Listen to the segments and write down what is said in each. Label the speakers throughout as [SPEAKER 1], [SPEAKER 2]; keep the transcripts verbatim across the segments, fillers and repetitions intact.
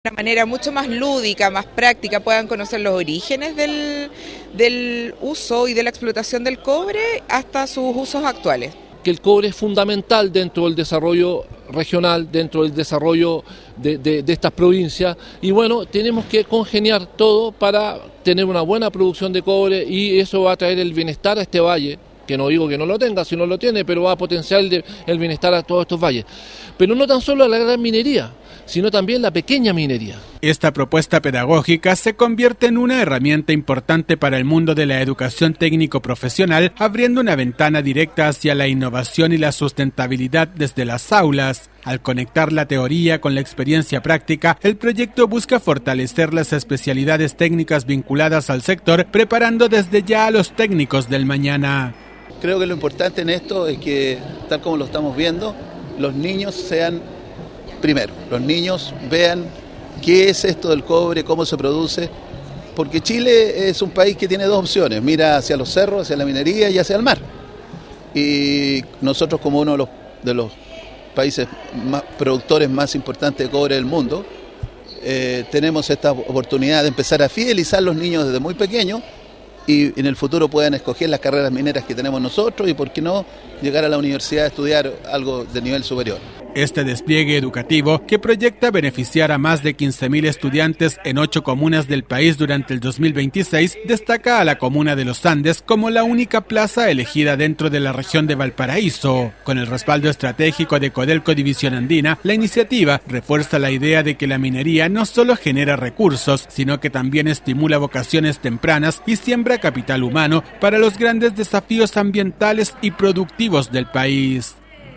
[SPEAKER 1] de una manera mucho más lúdica, más práctica, puedan conocer los orígenes del, del uso y de la explotación del cobre hasta sus usos actuales.
[SPEAKER 2] Que el cobre es fundamental dentro del desarrollo regional, dentro del desarrollo de, de, de estas provincias, y bueno, tenemos que congeniar todo para tener una buena producción de cobre, y eso va a traer el bienestar a este valle, que no digo que no lo tenga, si no lo tiene, pero va a potenciar el, el bienestar a todos estos valles. Pero no tan solo a la gran minería, sino también la pequeña minería.
[SPEAKER 3] Esta propuesta pedagógica se convierte en una herramienta importante para el mundo de la educación técnico-profesional, abriendo una ventana directa hacia la innovación y la sustentabilidad desde las aulas. Al conectar la teoría con la experiencia práctica, el proyecto busca fortalecer las especialidades técnicas vinculadas al sector, preparando desde ya a los técnicos del mañana.
[SPEAKER 4] Creo que lo importante en esto es que, tal como lo estamos viendo, los niños sean primero, los niños vean qué es esto del cobre, cómo se produce, porque Chile es un país que tiene dos opciones, mira hacia los cerros, hacia la minería y hacia el mar. Y nosotros, como uno de los, de los países más, productores más importantes de cobre del mundo, eh, tenemos esta oportunidad de empezar a fidelizar a los niños desde muy pequeños, y en el futuro puedan escoger las carreras mineras que tenemos nosotros y, por qué no, llegar a la universidad a estudiar algo de nivel superior.
[SPEAKER 3] Este despliegue educativo, que proyecta beneficiar a más de quince mil estudiantes en ocho comunas del país durante el dos mil veintiséis, destaca a la comuna de Los Andes como la única plaza elegida dentro de la región de Valparaíso. Con el respaldo estratégico de Codelco División Andina, la iniciativa refuerza la idea de que la minería no solo genera recursos, sino que también estimula vocaciones tempranas y siembra capital humano para los grandes desafíos ambientales y productivos del país.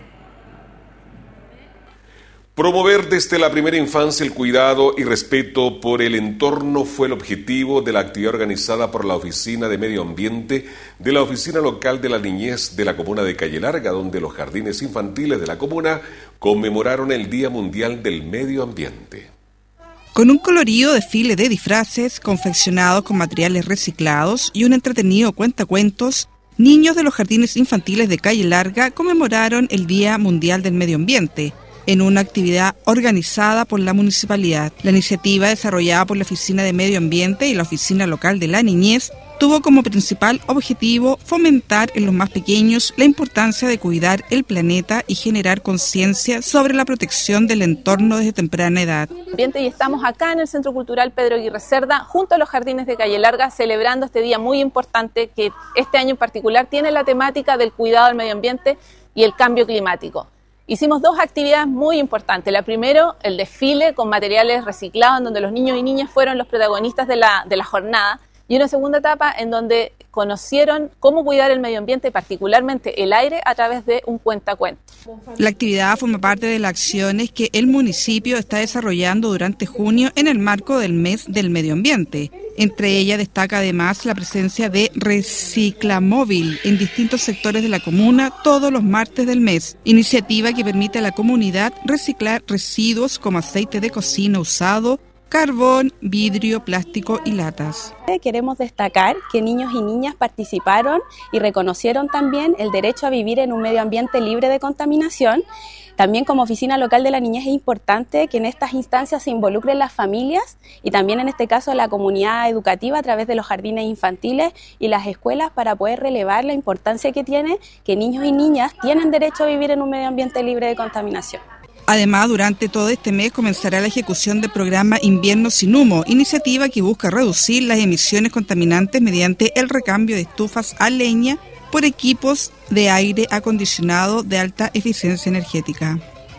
[SPEAKER 5] Promover desde la primera infancia el cuidado y respeto por el entorno fue el objetivo de la actividad organizada por la Oficina de Medio Ambiente de la Oficina Local de la Niñez de la Comuna de Calle Larga, donde los jardines infantiles de la comuna conmemoraron el Día Mundial del Medio Ambiente.
[SPEAKER 1] Con un colorido desfile de disfraces confeccionados con materiales reciclados y un entretenido cuentacuentos, niños de los jardines infantiles de Calle Larga conmemoraron el Día Mundial del Medio Ambiente en una actividad organizada por la municipalidad. La iniciativa, desarrollada por la Oficina de Medio Ambiente y la Oficina Local de la Niñez, tuvo como principal objetivo fomentar en los más pequeños la importancia de cuidar el planeta y generar conciencia sobre la protección del entorno desde temprana edad.
[SPEAKER 6] Y estamos acá en el Centro Cultural Pedro Aguirre Cerda, junto a los jardines de Calle Larga, celebrando este día muy importante que este año en particular tiene la temática del cuidado del medio ambiente y el cambio climático. Hicimos dos actividades muy importantes. La primera, el desfile con materiales reciclados, en donde los niños y niñas fueron los protagonistas de la, de la jornada. Y una segunda etapa en donde conocieron cómo cuidar el medio ambiente, particularmente el aire, a través de un cuentacuentos.
[SPEAKER 1] La actividad forma parte de las acciones que el municipio está desarrollando durante junio en el marco del mes del medio ambiente. Entre ellas destaca además la presencia de Reciclamóvil en distintos sectores de la comuna todos los martes del mes, iniciativa que permite a la comunidad reciclar residuos como aceite de cocina usado, carbón, vidrio, plástico y latas.
[SPEAKER 7] Queremos destacar que niños y niñas participaron y reconocieron también el derecho a vivir en un medio ambiente libre de contaminación. También, como Oficina Local de la Niñez, es importante que en estas instancias se involucren las familias y también, en este caso, la comunidad educativa a través de los jardines infantiles y las escuelas, para poder relevar la importancia que tiene que niños y niñas tienen derecho a vivir en un medio ambiente libre de contaminación.
[SPEAKER 1] Además, durante todo este mes comenzará la ejecución del programa Invierno sin Humo, iniciativa que busca reducir las emisiones contaminantes mediante el recambio de estufas a leña por equipos de aire acondicionado de alta eficiencia energética.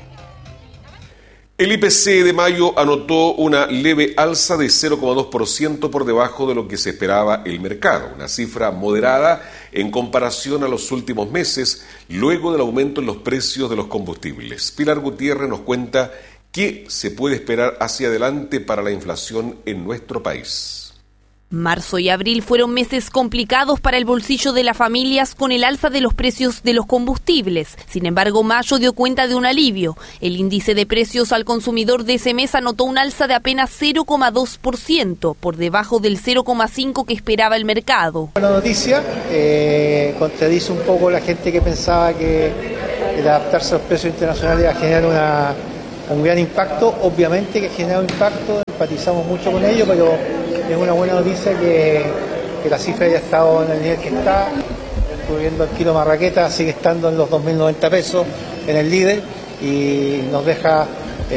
[SPEAKER 5] El I P C de mayo anotó una leve alza de cero coma dos por ciento por debajo de lo que se esperaba el mercado, una cifra moderada en comparación a los últimos meses, luego del aumento en los precios de los combustibles. Pilar Gutiérrez nos cuenta qué se puede esperar hacia adelante para la inflación en nuestro país.
[SPEAKER 8] Marzo y abril fueron meses complicados para el bolsillo de las familias con el alza de los precios de los combustibles. Sin embargo, mayo dio cuenta de un alivio. El índice de precios al consumidor de ese mes anotó un alza de apenas cero coma dos por ciento, por debajo del cero coma cinco por ciento que esperaba el mercado.
[SPEAKER 9] La noticia eh, contradice un poco la gente que pensaba que el adaptarse a los precios internacionales iba a generar una, un gran impacto, obviamente que ha generado impacto, empatizamos mucho con ello, pero es una buena noticia que, que la cifra haya estado en el nivel que está. Estuve viendo el kilo marraqueta, sigue estando en los dos mil noventa pesos en el líder y nos deja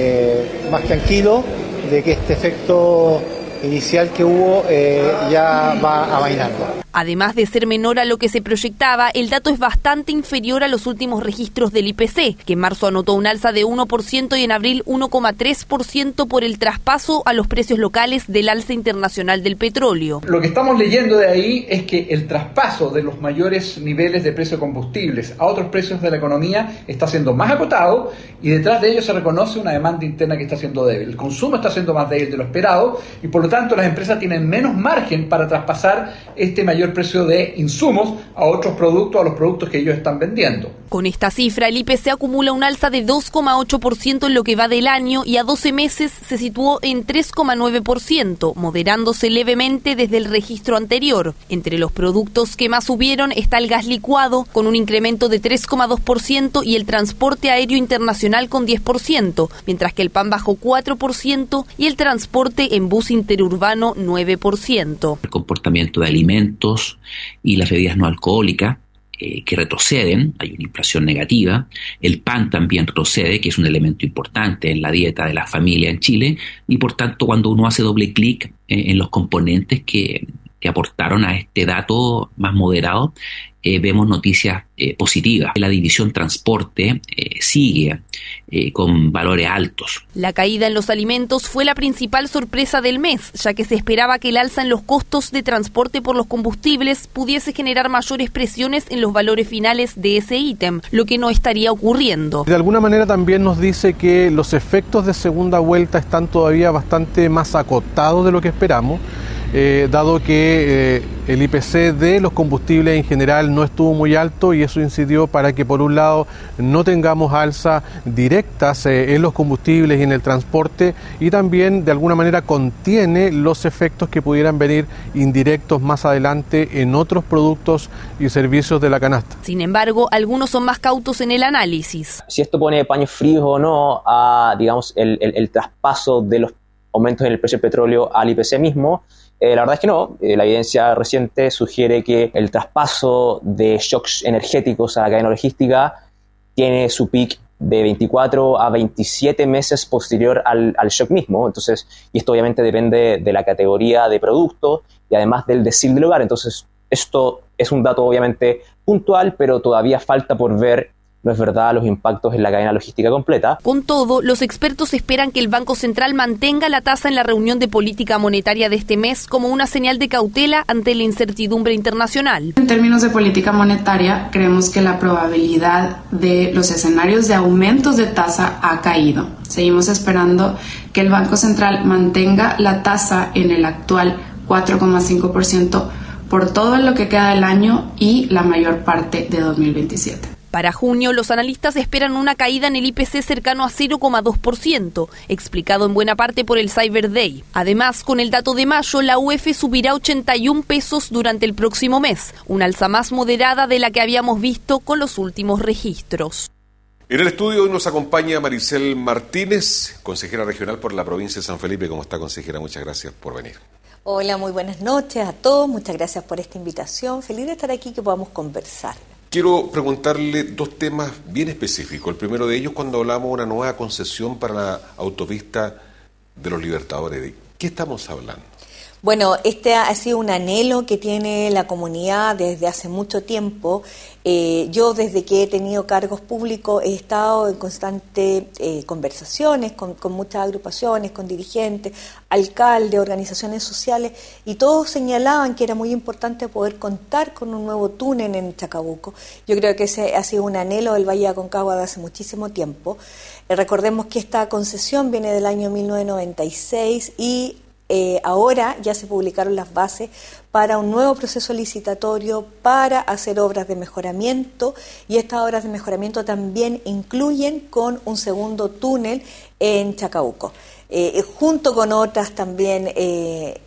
[SPEAKER 9] eh, más tranquilo de que este efecto inicial que hubo eh, ya va a bailarlo.
[SPEAKER 8] Además de ser menor a lo que se proyectaba, el dato es bastante inferior a los últimos registros del I P C, que en marzo anotó un alza de uno por ciento y en abril uno coma tres por ciento por el traspaso a los precios locales del alza internacional del petróleo.
[SPEAKER 10] Lo que estamos leyendo de ahí es que el traspaso de los mayores niveles de precio de combustibles a otros precios de la economía está siendo más acotado y detrás de ello se reconoce una demanda interna que está siendo débil. El consumo está siendo más débil de lo esperado y por lo tanto las empresas tienen menos margen para traspasar este mayor precio de insumos a otros productos, a los productos que ellos están vendiendo.
[SPEAKER 8] Con esta cifra, el I P C acumula un alza de dos coma ocho por ciento en lo que va del año y a doce meses se situó en tres coma nueve por ciento, moderándose levemente desde el registro anterior. Entre los productos que más subieron está el gas licuado, con un incremento de tres coma dos por ciento y el transporte aéreo internacional con diez por ciento, mientras que el pan bajó cuatro por ciento y el transporte en bus interurbano nueve por ciento.
[SPEAKER 11] El comportamiento de alimentos y las bebidas no alcohólicas eh, que retroceden, hay una inflación negativa, el pan también retrocede, que es un elemento importante en la dieta de la familia en Chile, y por tanto cuando uno hace doble clic eh, en los componentes que, que aportaron a este dato más moderado, eh, vemos noticias eh, positivas. La división transporte eh, sigue eh, con valores altos.
[SPEAKER 8] La caída en los alimentos fue la principal sorpresa del mes, ya que se esperaba que el alza en los costos de transporte por los combustibles pudiese generar mayores presiones en los valores finales de ese ítem, lo que no estaría ocurriendo.
[SPEAKER 12] De alguna manera también nos dice que los efectos de segunda vuelta están todavía bastante más acotados de lo que esperamos. Eh, dado que eh, el I P C de los combustibles en general no estuvo muy alto y eso incidió para que por un lado no tengamos alzas directas eh, en los combustibles y en el transporte y también de alguna manera contiene los efectos que pudieran venir indirectos más adelante en otros productos y servicios de la canasta.
[SPEAKER 8] Sin embargo, algunos son más cautos en el análisis.
[SPEAKER 13] Si esto pone paños fríos o no a, digamos, el, el, el traspaso de los aumentos en el precio del petróleo al I P C mismo, Eh, la verdad es que no. Eh, la evidencia reciente sugiere que el traspaso de shocks energéticos a la cadena logística tiene su pic de veinticuatro a veintisiete meses posterior al, al shock mismo. Entonces, y esto obviamente depende de la categoría de producto y además del decil del hogar. Entonces, esto es un dato obviamente puntual, pero todavía falta por ver, no es verdad, los impactos en la cadena logística completa.
[SPEAKER 8] Con todo, los expertos esperan que el Banco Central mantenga la tasa en la reunión de política monetaria de este mes como una señal de cautela ante la incertidumbre internacional.
[SPEAKER 14] En términos de política monetaria, creemos que la probabilidad de los escenarios de aumentos de tasa ha caído. Seguimos esperando que el Banco Central mantenga la tasa en el actual cuatro coma cinco por ciento por todo lo que queda del año y la mayor parte de dos mil veintisiete.
[SPEAKER 8] Para junio, los analistas esperan una caída en el I P C cercano a cero coma dos por ciento, explicado en buena parte por el Cyber Day. Además, con el dato de mayo, la U E F subirá ochenta y un pesos durante el próximo mes, una alza más moderada de la que habíamos visto con los últimos registros.
[SPEAKER 5] En el estudio hoy nos acompaña Maricel Martínez, consejera regional por la provincia de San Felipe. ¿Cómo está, consejera? Muchas gracias por venir.
[SPEAKER 15] Hola, muy buenas noches a todos. Muchas gracias por esta invitación. Feliz de estar aquí, que podamos conversar.
[SPEAKER 5] Quiero preguntarle dos temas bien específicos. El primero de ellos, cuando hablamos de una nueva concesión para la autopista de los Libertadores. ¿De qué estamos hablando?
[SPEAKER 15] Bueno, este ha sido un anhelo que tiene la comunidad desde hace mucho tiempo. Eh, yo desde que he tenido cargos públicos he estado en constantes eh, conversaciones con, con muchas agrupaciones, con dirigentes, alcaldes, organizaciones sociales, y todos señalaban que era muy importante poder contar con un nuevo túnel en Chacabuco. Yo creo que ese ha sido un anhelo del Valle de Aconcagua de hace muchísimo tiempo. Eh, recordemos que esta concesión viene del año mil novecientos noventa y seis y Eh, ahora ya se publicaron las bases para un nuevo proceso licitatorio para hacer obras de mejoramiento, y estas obras de mejoramiento también incluyen con un segundo túnel en Chacabuco, eh, junto con otras también eh,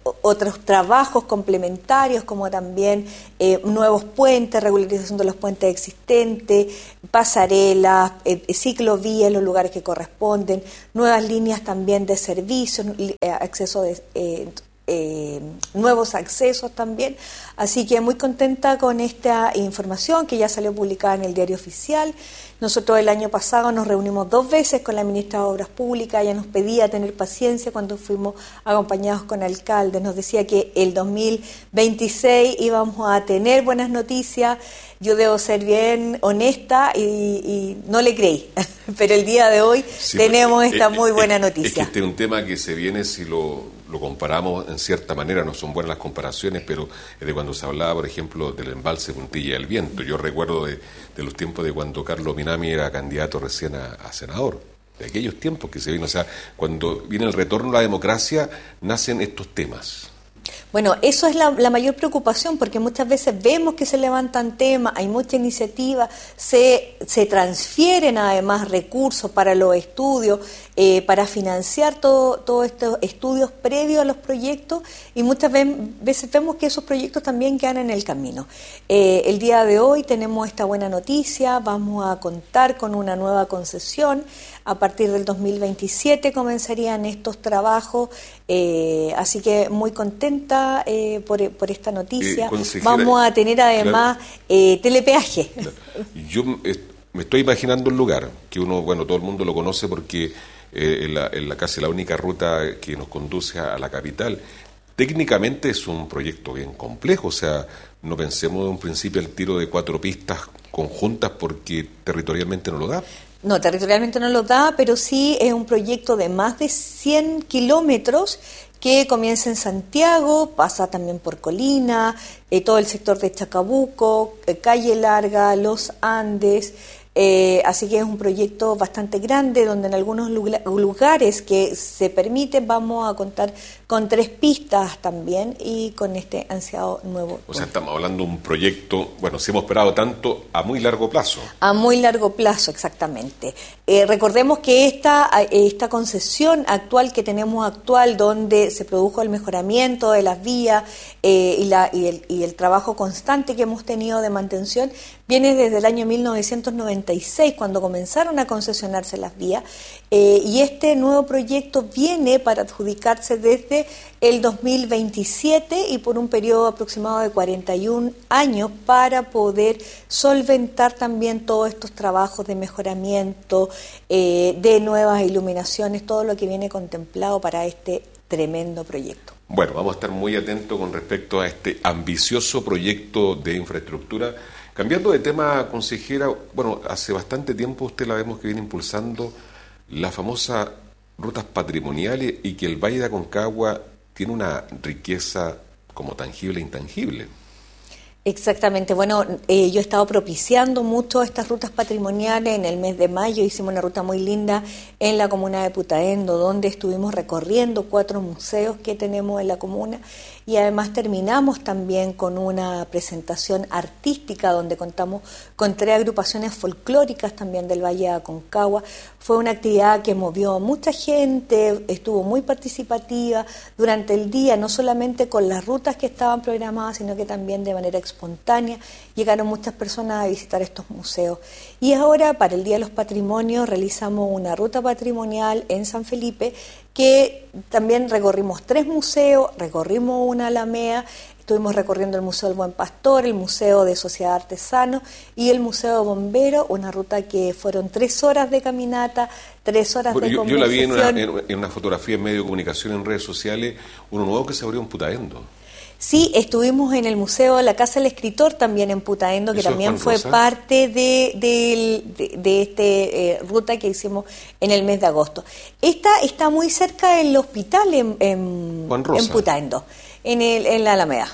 [SPEAKER 15] otros trabajos complementarios, como también eh, nuevos puentes, regularización de los puentes existentes, pasarelas, eh, ciclovías en los lugares que corresponden, nuevas líneas también de servicios, eh, acceso de... Eh, Eh, nuevos accesos también, así que muy contenta con esta información que ya salió publicada en el Diario Oficial. Nosotros el año pasado nos reunimos dos veces con la ministra de Obras Públicas, ella nos pedía tener paciencia cuando fuimos acompañados con alcaldes, nos decía que el dos mil veintiséis íbamos a tener buenas noticias. Yo debo ser bien honesta y, y no le creí, pero el día de hoy sí, tenemos esta eh, muy buena noticia.
[SPEAKER 5] Es que este es un tema que se viene, si lo, lo comparamos en cierta manera, no son buenas las comparaciones, pero es de cuando se hablaba, por ejemplo, del embalse Puntilla del Viento. Yo recuerdo de, de los tiempos de cuando Carlos Minami era candidato recién a, a senador, de aquellos tiempos que se vino, o sea, cuando viene el retorno a la democracia, nacen estos temas.
[SPEAKER 15] Bueno, eso es la, la mayor preocupación, porque muchas veces vemos que se levantan temas, hay mucha iniciativa, se, se transfieren además recursos para los estudios, eh, para financiar todos todo estos estudios previos a los proyectos, y muchas veces vemos que esos proyectos también quedan en el camino. Eh, el día de hoy tenemos esta buena noticia, vamos a contar con una nueva concesión. A partir del dos mil veintisiete comenzarían estos trabajos, eh, así que muy contenta eh, por, por esta noticia. Eh, Vamos a tener además claro. eh, telepeaje. Claro.
[SPEAKER 5] Yo eh, me estoy imaginando un lugar que uno, bueno, todo el mundo lo conoce porque eh, en la, en la casi la única ruta que nos conduce a la capital. Técnicamente es un proyecto bien complejo, o sea, no pensemos de un principio el tiro de cuatro pistas conjuntas porque territorialmente no lo da.
[SPEAKER 15] No, territorialmente no lo da, pero sí es un proyecto de más de cien kilómetros que comienza en Santiago, pasa también por Colina, eh, todo el sector de Chacabuco, eh, Calle Larga, Los Andes. Eh, así que es un proyecto bastante grande donde en algunos lugares que se permite vamos a contar con tres pistas también y con este ansiado nuevo.
[SPEAKER 5] O sea, estamos hablando de un proyecto, bueno, si hemos esperado tanto, a muy largo plazo.
[SPEAKER 15] A muy largo plazo, exactamente. Eh, recordemos que esta, esta concesión actual que tenemos actual, donde se produjo el mejoramiento de las vías eh, y, la, y, el, y el trabajo constante que hemos tenido de mantención, viene desde el año mil novecientos noventa y seis, cuando comenzaron a concesionarse las vías, eh, y este nuevo proyecto viene para adjudicarse desde el dos mil veintisiete y por un periodo aproximado de cuarenta y un años para poder solventar también todos estos trabajos de mejoramiento, eh, de nuevas iluminaciones, todo lo que viene contemplado para este tremendo proyecto.
[SPEAKER 5] Bueno, vamos a estar muy atentos con respecto a este ambicioso proyecto de infraestructura. Cambiando de tema, consejera, bueno, hace bastante tiempo usted la vemos que viene impulsando la famosa rutas patrimoniales y que el Valle de Aconcagua tiene una riqueza como tangible e intangible.
[SPEAKER 15] Exactamente, bueno, eh, yo he estado propiciando mucho estas rutas patrimoniales. En el mes de mayo hicimos una ruta muy linda en la comuna de Putaendo, donde estuvimos recorriendo cuatro museos que tenemos en la comuna y además terminamos también con una presentación artística donde contamos con tres agrupaciones folclóricas también del Valle de Aconcagua. Fue una actividad que movió a mucha gente, estuvo muy participativa durante el día, no solamente con las rutas que estaban programadas, sino que también de manera espontánea. Llegaron muchas personas a visitar estos museos. Y ahora, para el Día de los Patrimonios, realizamos una ruta patrimonial en San Felipe, que también recorrimos tres museos, recorrimos una alameda, estuvimos recorriendo el Museo del Buen Pastor, el Museo de Sociedad Artesano y el Museo de Bomberos, una ruta que fueron tres horas de caminata, tres horas bueno, de
[SPEAKER 5] yo,
[SPEAKER 15] conversación.
[SPEAKER 5] Yo la vi en una, en una fotografía en medio de comunicación en redes sociales, uno nuevo que se abrió en Putaendo.
[SPEAKER 15] Sí, estuvimos en el Museo La Casa del Escritor también en Putaendo, que también fue Rosa? parte de, de, de, de esta eh, ruta que hicimos en el mes de agosto. Esta está muy cerca del hospital en, en, en Putaendo, en, el, en la Alameda.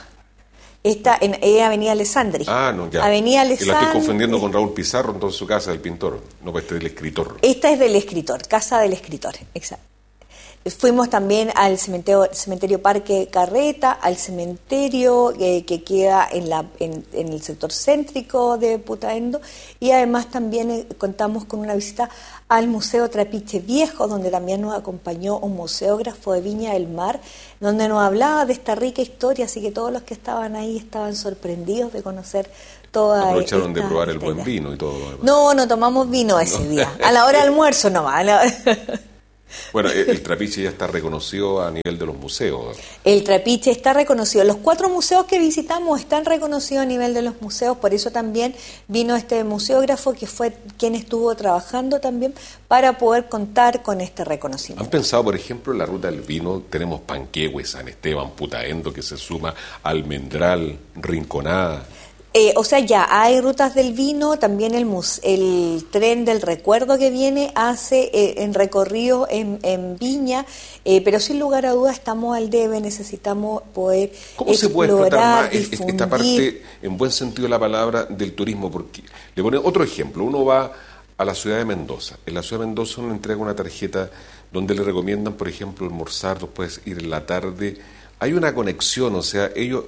[SPEAKER 15] Está en eh, Avenida Alessandri.
[SPEAKER 5] Ah, no, ya.
[SPEAKER 15] Avenida Alessandri.
[SPEAKER 5] Y la estoy confundiendo con Raúl Pizarro, entonces su casa del pintor. No, pues este es del escritor.
[SPEAKER 15] Esta es del escritor, Casa del Escritor, exacto. Fuimos también al cementerio, cementerio Parque Carreta, al cementerio eh, que queda en, la, en, en el sector céntrico de Putaendo, y además también eh, contamos con una visita al Museo Trapiche Viejo, donde también nos acompañó un museógrafo de Viña del Mar, donde nos hablaba de esta rica historia, así que todos los que estaban ahí estaban sorprendidos de conocer toda.
[SPEAKER 5] Aprovecharon
[SPEAKER 15] esta,
[SPEAKER 5] de probar el buen
[SPEAKER 15] idea.
[SPEAKER 5] vino y todo lo demás.
[SPEAKER 15] No, no tomamos vino ese no. día, a la hora del almuerzo nomás. A la hora...
[SPEAKER 5] Bueno, el Trapiche ya está reconocido a nivel de los museos.
[SPEAKER 15] El Trapiche está reconocido. Los cuatro museos que visitamos están reconocidos a nivel de los museos, por eso también vino este museógrafo que fue quien estuvo trabajando también para poder contar con este reconocimiento.
[SPEAKER 5] ¿Han pensado, por ejemplo, en la ruta del vino? Tenemos Panquehue, San Esteban, Putaendo, que se suma Almendral, Rinconada.
[SPEAKER 15] Eh, o sea, ya hay rutas del vino, también el, mus el tren del recuerdo que viene hace eh, en recorrido en, en Viña, eh, pero sin lugar a dudas estamos al debe, necesitamos poder
[SPEAKER 5] ¿Cómo
[SPEAKER 15] explorar,
[SPEAKER 5] se puede explotar más
[SPEAKER 15] difundir?
[SPEAKER 5] Esta parte, en buen sentido de la palabra, del turismo? Porque le pone otro ejemplo, uno va a la ciudad de Mendoza, en la ciudad de Mendoza uno entrega una tarjeta donde le recomiendan, por ejemplo, almorzar, después ir en la tarde, hay una conexión, o sea, ellos...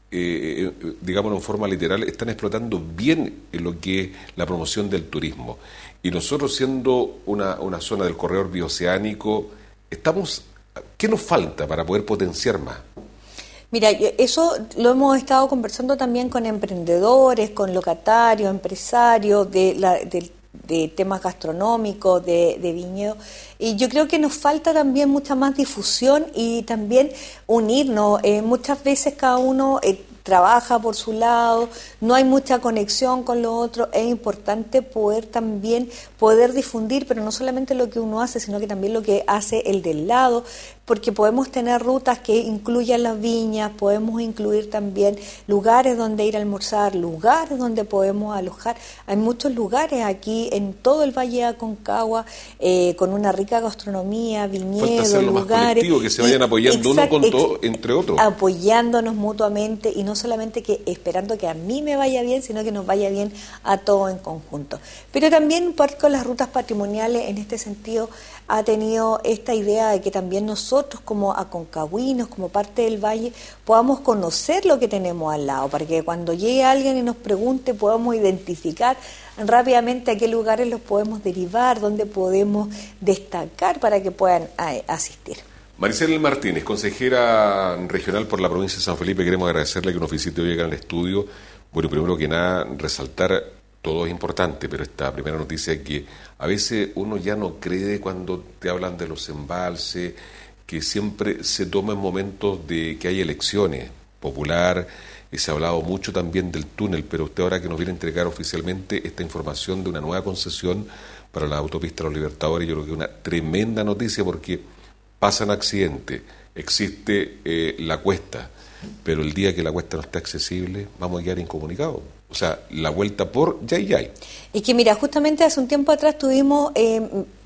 [SPEAKER 5] Eh, digamos en forma literal, están explotando bien en lo que es la promoción del turismo. Y nosotros, siendo una, una zona del corredor bioceánico, estamos, ¿qué nos falta para poder potenciar más?
[SPEAKER 15] Mira, eso lo hemos estado conversando también con emprendedores, con locatarios, empresarios de la, del de temas gastronómicos, de, de viñedo, y yo creo que nos falta también mucha más difusión y también unirnos. Eh, muchas veces cada uno eh, trabaja por su lado, no hay mucha conexión con lo otro, es importante poder también poder difundir, pero no solamente lo que uno hace, sino que también lo que hace el del lado, porque podemos tener rutas que incluyan las viñas, podemos incluir también lugares donde ir a almorzar, lugares donde podemos alojar. Hay muchos lugares aquí en todo el Valle de Aconcagua eh, con una rica gastronomía, viñedos,
[SPEAKER 5] Falta hacerlo
[SPEAKER 15] lugares.
[SPEAKER 5] Más colectivo, que se vayan apoyando exact, uno con todo, entre otros.
[SPEAKER 15] Apoyándonos mutuamente y no solamente que esperando que a mí me vaya bien, sino que nos vaya bien a todos en conjunto. Pero también por las rutas patrimoniales, en este sentido, ha tenido esta idea de que también nosotros como aconcagüinos, como parte del valle, podamos conocer lo que tenemos al lado, para que cuando llegue alguien y nos pregunte podamos identificar rápidamente a qué lugares los podemos derivar, dónde podemos destacar para que puedan eh, asistir.
[SPEAKER 5] Maricel Martínez, consejera regional por la provincia de San Felipe, queremos agradecerle que nos visite hoy acá en el estudio. Bueno, primero que nada, resaltar, todo es importante, pero esta primera noticia es que a veces uno ya no cree cuando te hablan de los embalses, que siempre se toma en momentos de que hay elecciones popular, y se ha hablado mucho también del túnel, pero usted ahora que nos viene a entregar oficialmente esta información de una nueva concesión para la autopista de los Libertadores, yo creo que es una tremenda noticia porque pasan accidentes, existe eh, la cuesta, pero el día que la cuesta no esté accesible, vamos a quedar incomunicados. O sea, la vuelta por Yay Yay.
[SPEAKER 15] Y que mira, justamente hace un tiempo atrás tuvimos eh,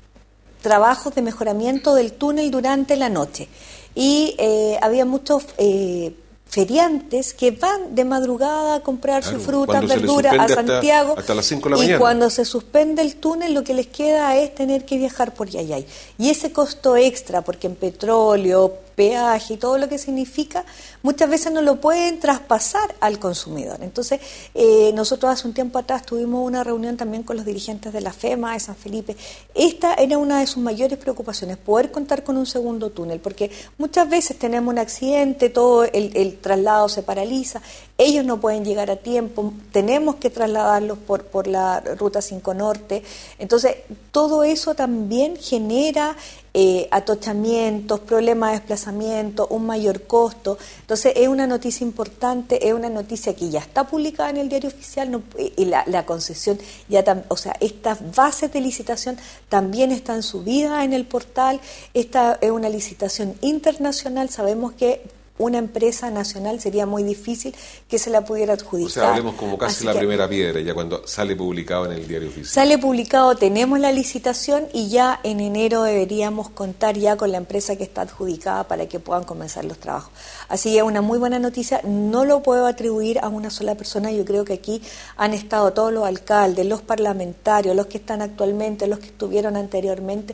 [SPEAKER 15] trabajos de mejoramiento del túnel durante la noche. Y eh, había muchos eh, feriantes que van de madrugada a comprar claro, sus frutas, verduras a Santiago.
[SPEAKER 5] Hasta, hasta las cinco de la
[SPEAKER 15] y
[SPEAKER 5] mañana.
[SPEAKER 15] Cuando se suspende el túnel, lo que les queda es tener que viajar por Yay Yay. Y ese costo extra, porque en petróleo, peaje y todo lo que significa, muchas veces no lo pueden traspasar al consumidor. Entonces, eh, nosotros hace un tiempo atrás tuvimos una reunión también con los dirigentes de la FEMA de San Felipe. Esta era una de sus mayores preocupaciones, poder contar con un segundo túnel, porque muchas veces tenemos un accidente, todo el, el traslado se paraliza, ellos no pueden llegar a tiempo, tenemos que trasladarlos por, por la Ruta cinco Norte. Entonces, todo eso también genera Eh, atochamientos, problemas de desplazamiento, un mayor costo. Entonces es una noticia importante, es una noticia que ya está publicada en el diario oficial, no, y la, la concesión ya tam, o sea, estas bases de licitación también están subidas en el portal. Esta es una licitación internacional, sabemos que una empresa nacional sería muy difícil que se la pudiera adjudicar.
[SPEAKER 5] O sea, hablemos como casi
[SPEAKER 15] Así
[SPEAKER 5] la
[SPEAKER 15] que,
[SPEAKER 5] primera piedra, ya cuando sale publicado en el diario oficial.
[SPEAKER 15] Sale publicado, tenemos la licitación y ya en enero deberíamos contar ya con la empresa que está adjudicada para que puedan comenzar los trabajos. Así que es una muy buena noticia, no lo puedo atribuir a una sola persona, yo creo que aquí han estado todos los alcaldes, los parlamentarios, los que están actualmente, los que estuvieron anteriormente,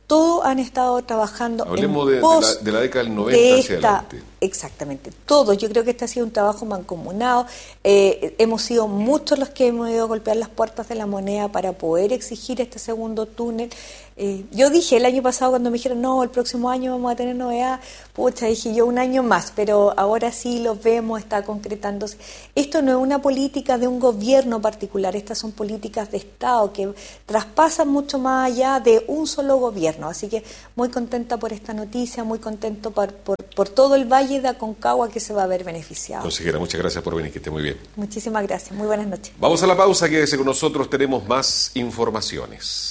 [SPEAKER 15] todos han estado trabajando
[SPEAKER 5] Hablemos
[SPEAKER 15] en
[SPEAKER 5] de,
[SPEAKER 15] pos
[SPEAKER 5] de, la, de la década del noventa
[SPEAKER 15] de
[SPEAKER 5] hacia
[SPEAKER 15] esta,
[SPEAKER 5] adelante.
[SPEAKER 15] Exactamente, todos. Yo creo que este ha sido un trabajo mancomunado. Eh, hemos sido muchos los que hemos ido a golpear las puertas de la moneda para poder exigir este segundo túnel. Eh, yo dije el año pasado cuando me dijeron, no, el próximo año vamos a tener novedad, pucha, dije yo un año más, pero ahora sí lo vemos, está concretándose. Esto no es una política de un gobierno particular, estas son políticas de Estado que traspasan mucho más allá de un solo gobierno. Así que muy contenta por esta noticia, muy contento por, por, por todo el Valle de Aconcagua que se va a ver beneficiado.
[SPEAKER 5] Consejera, muchas gracias por venir, que esté muy bien.
[SPEAKER 15] Muchísimas gracias, muy buenas noches.
[SPEAKER 5] Vamos a la pausa, quédese con nosotros, tenemos más informaciones.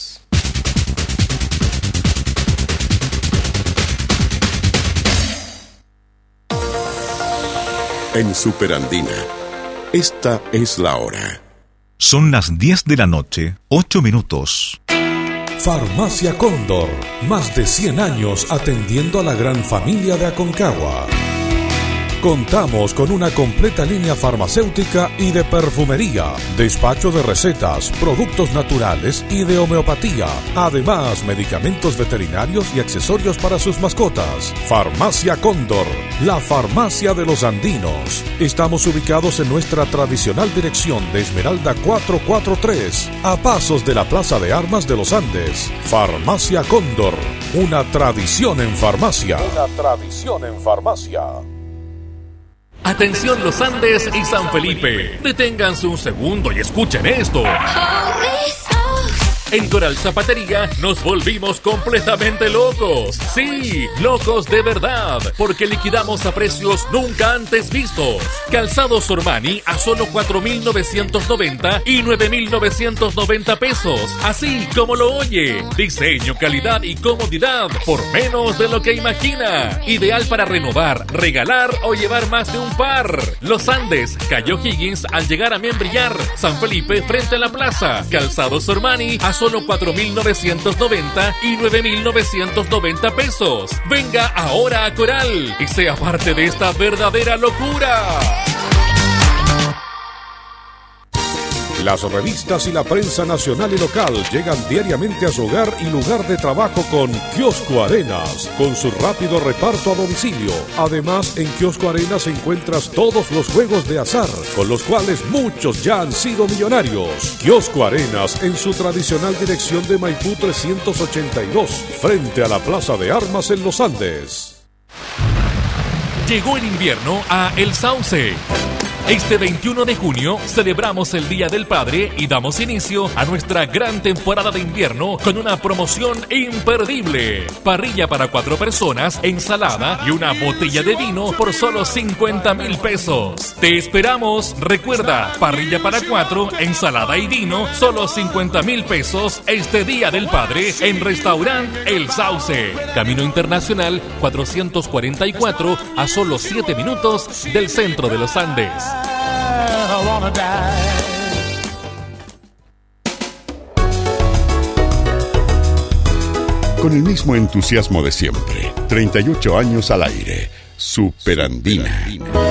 [SPEAKER 16] En Superandina, esta es la hora.
[SPEAKER 17] Son las diez de la noche, ocho minutos.
[SPEAKER 18] Farmacia Cóndor, más de cien años atendiendo a la gran familia de Aconcagua. Contamos con una completa línea farmacéutica y de perfumería, despacho de recetas, productos naturales y de homeopatía, además medicamentos veterinarios y accesorios para sus mascotas. Farmacia Cóndor, la farmacia de los andinos. Estamos ubicados en nuestra tradicional dirección de Esmeralda cuatrocientos cuarenta y tres, a pasos de la Plaza de Armas de los Andes. Farmacia Cóndor, una tradición en farmacia.
[SPEAKER 19] Una tradición en farmacia.
[SPEAKER 20] Atención Los Andes y San Felipe. Deténganse un segundo y escuchen esto. En Coral Zapatería nos volvimos completamente locos. Sí, locos de verdad, porque liquidamos a precios nunca antes vistos. Calzados Ormani a solo cuatro mil novecientos noventa y nueve mil novecientos noventa pesos. Así como lo oye. Diseño, calidad y comodidad por menos de lo que imagina. Ideal para renovar, regalar o llevar más de un par. Los Andes, Calle O'Higgins al llegar a Membrillar. San Felipe frente a la plaza. Calzados Ormani a solo cuatro mil novecientos noventa y nueve mil novecientos noventa pesos. Venga ahora a Coral y sea parte de esta verdadera locura.
[SPEAKER 18] Las revistas y la prensa nacional y local llegan diariamente a su hogar y lugar de trabajo con Kiosco Arenas, con su rápido reparto a domicilio. Además, en Kiosco Arenas encuentras todos los juegos de azar, con los cuales muchos ya han sido millonarios. Kiosco Arenas, en su tradicional dirección de Maipú trescientos ochenta y dos, frente a la Plaza de Armas en Los Andes.
[SPEAKER 20] Llegó el invierno a El Sauce. Este veintiuno de junio celebramos el Día del Padre y damos inicio a nuestra gran temporada de invierno con una promoción imperdible. Parrilla para cuatro personas, ensalada y una botella de vino por solo cincuenta mil pesos. Te esperamos. Recuerda, parrilla para cuatro, ensalada y vino, solo cincuenta mil pesos este Día del Padre en Restaurant El Sauce. Camino Internacional cuatrocientos cuarenta y cuatro, a solo siete minutos del centro de los Andes.
[SPEAKER 16] Con el mismo entusiasmo de siempre, treinta y ocho años al aire, Superandina.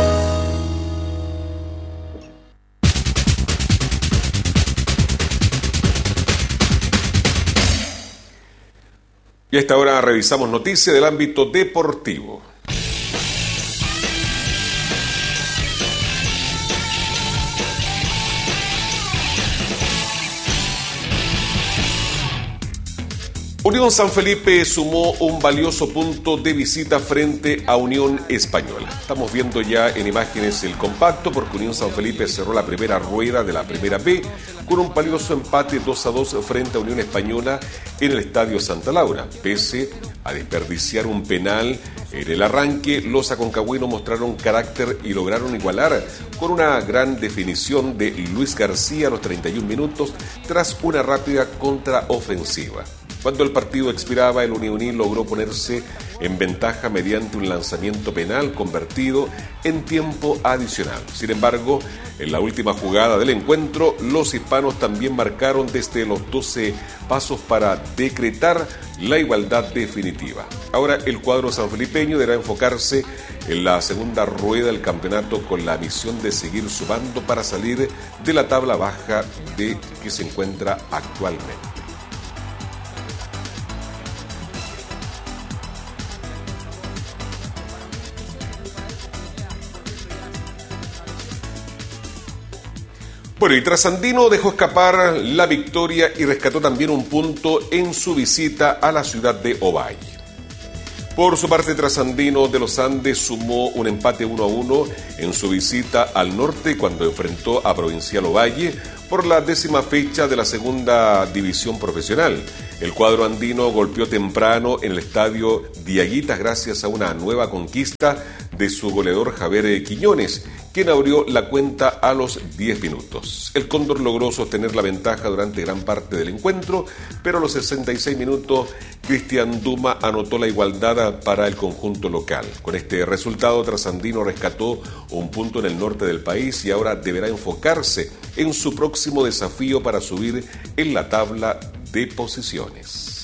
[SPEAKER 5] Y a esta hora revisamos noticias del ámbito deportivo. Unión San Felipe sumó un valioso punto de visita frente a Unión Española. Estamos viendo ya en imágenes el compacto porque Unión San Felipe cerró la primera rueda de la primera B con un valioso empate dos a dos frente a Unión Española en el Estadio Santa Laura. Pese a desperdiciar un penal en el arranque, los aconcagüinos mostraron carácter y lograron igualar con una gran definición de Luis García a los treinta y un minutos tras una rápida contraofensiva. Cuando el partido expiraba, el Unioní logró ponerse en ventaja mediante un lanzamiento penal convertido en tiempo adicional. Sin embargo, en la última jugada del encuentro, los hispanos también marcaron desde los doce pasos para decretar la igualdad definitiva. Ahora el cuadro sanfelipeño deberá enfocarse en la segunda rueda del campeonato con la misión de seguir sumando para salir de la tabla baja de que se encuentra actualmente. Bueno, y Trasandino dejó escapar la victoria y rescató también un punto en su visita a la ciudad de Ovalle. Por su parte, Trasandino de los Andes sumó un empate uno a uno en su visita al norte cuando enfrentó a Provincial Ovalle por la décima fecha de la segunda división profesional. El cuadro andino golpeó temprano en el estadio Diaguitas gracias a una nueva conquista de su goleador Javier Quiñones, quien abrió la cuenta a los diez minutos. El Cóndor logró sostener la ventaja durante gran parte del encuentro, pero a los sesenta y seis minutos Cristian Duma anotó la igualdad para el conjunto local. Con este resultado, Trasandino rescató un punto en el norte del país y ahora deberá enfocarse en su próximo desafío para subir en la tabla de posiciones.